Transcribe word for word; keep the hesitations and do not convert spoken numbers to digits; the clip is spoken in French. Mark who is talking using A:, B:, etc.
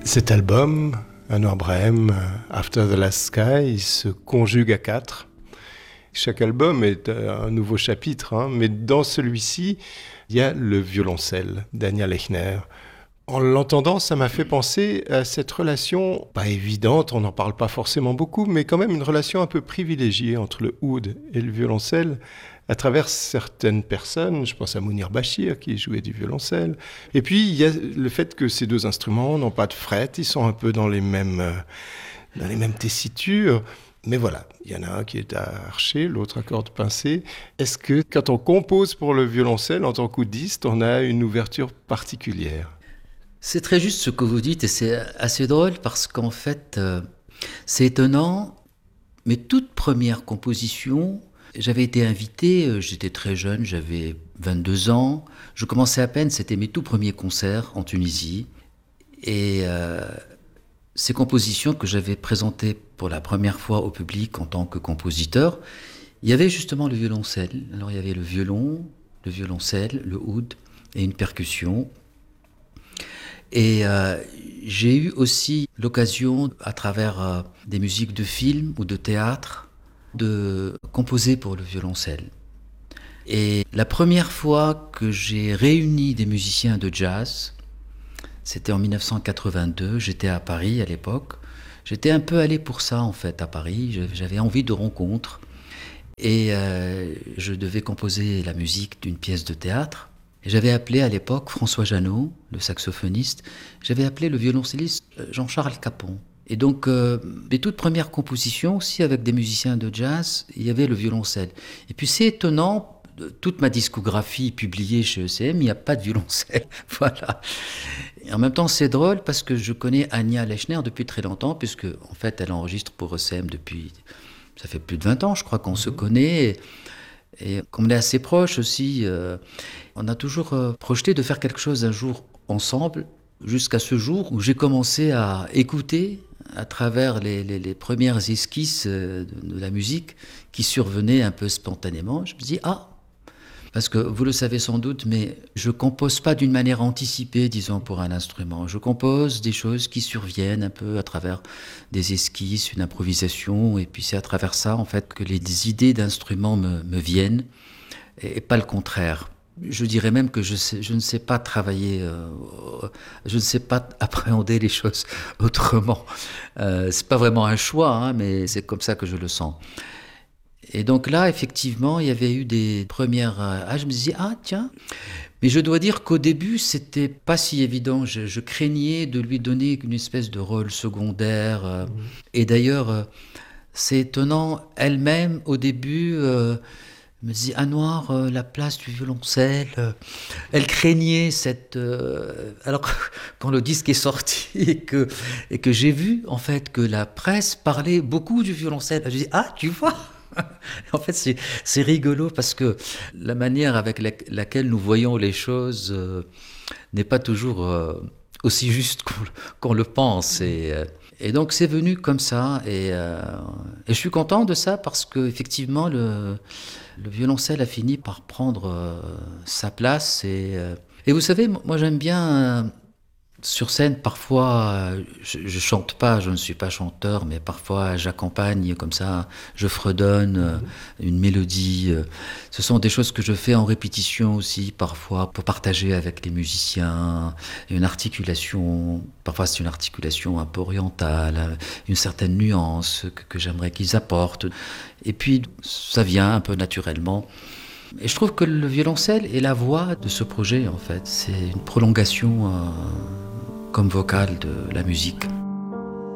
A: Cet album, Anouar Brehem, After the Last Sky, il se conjugue à quatre. Chaque album est un nouveau chapitre, hein, mais dans celui-ci, il y a le violoncelle d'Anja Lechner. En l'entendant, ça m'a fait penser à cette relation, pas évidente, on n'en parle pas forcément beaucoup, mais quand même une relation un peu privilégiée entre le oud et le violoncelle, à travers certaines personnes. Je pense à Mounir Bachir qui jouait du violoncelle. Et puis il y a le fait que ces deux instruments n'ont pas de fret, ils sont un peu dans les mêmes, euh, dans les mêmes tessitures. Mais voilà, il y en a un qui est à archer, l'autre à corde pincée. Est-ce que quand on compose pour le violoncelle en tant qu'oudiste, on a une ouverture particulière ?
B: C'est très juste ce que vous dites et c'est assez drôle parce qu'en fait, euh, c'est étonnant. Mes toutes premières compositions, j'avais été invité, euh, j'étais très jeune, j'avais vingt-deux ans. Je commençais à peine, c'était mes tout premiers concerts en Tunisie. Et euh, ces compositions que j'avais présentées pour la première fois au public en tant que compositeur, il y avait justement le violoncelle. Alors il y avait le violon, le violoncelle, le oud et une percussion. Et euh, j'ai eu aussi l'occasion, à travers euh, des musiques de films ou de théâtre, de composer pour le violoncelle. Et la première fois que j'ai réuni des musiciens de jazz, c'était en dix-neuf cent quatre-vingt-deux, j'étais à Paris à l'époque. J'étais un peu allé pour ça en fait à Paris, j'avais envie de rencontres. Et euh, je devais composer la musique d'une pièce de théâtre. Et j'avais appelé à l'époque François Jeannot, le saxophoniste, j'avais appelé le violoncelliste Jean-Charles Capon. Et donc, euh, mes toutes premières compositions aussi avec des musiciens de jazz, il y avait le violoncelle. Et puis c'est étonnant, toute ma discographie publiée chez E C M, il n'y a pas de violoncelle. Voilà. Et en même temps, c'est drôle parce que je connais Anja Lechner depuis très longtemps, puisque en fait, elle enregistre pour E C M depuis, ça fait plus de vingt ans, je crois qu'on se connaît. Et, et comme on est assez proches aussi, euh, on a toujours euh, projeté de faire quelque chose un jour ensemble, jusqu'à ce jour où j'ai commencé à écouter à travers les, les, les premières esquisses de, de la musique qui survenaient un peu spontanément. Je me dis, ah, parce que vous le savez sans doute, mais je compose pas d'une manière anticipée, disons, pour un instrument. Je compose des choses qui surviennent un peu à travers des esquisses, une improvisation, et puis c'est à travers ça, en fait, que les idées d'instruments me, me viennent, et, et pas le contraire. Je dirais même que je, sais, je ne sais pas travailler, euh, je ne sais pas appréhender les choses autrement. Euh, c'est pas vraiment un choix, hein, mais c'est comme ça que je le sens. Et donc là, effectivement, il y avait eu des premières... Ah, je me disais, ah tiens... Mais je dois dire qu'au début, c'était pas si évident. Je, je craignais de lui donner une espèce de rôle secondaire. Euh, mmh. Et d'ailleurs, euh, c'est étonnant, elle-même, au début... Euh, me dit Anouar, euh, la place du violoncelle. Euh, elle craignait cette. Euh, alors quand le disque est sorti et que et que j'ai vu en fait que la presse parlait beaucoup du violoncelle, je dis ah tu vois. En fait c'est c'est rigolo parce que la manière avec la, laquelle nous voyons les choses euh, n'est pas toujours euh, aussi juste qu'on, qu'on le pense et. Euh, Et donc c'est venu comme ça, et, euh, et je suis content de ça parce que effectivement le, le violoncelle a fini par prendre euh, sa place. Et, euh, et vous savez, moi j'aime bien euh, sur scène parfois, euh, je, je chante pas, je ne suis pas chanteur, mais parfois j'accompagne comme ça, je fredonne euh, une mélodie. Euh, ce sont des choses que je fais en répétition aussi parfois pour partager avec les musiciens, une articulation. Parfois, c'est une articulation un peu orientale, une certaine nuance que, que j'aimerais qu'ils apportent. Et puis, ça vient un peu naturellement. Et je trouve que le violoncelle est la voix de ce projet, en fait. C'est une prolongation euh, comme vocale de la musique.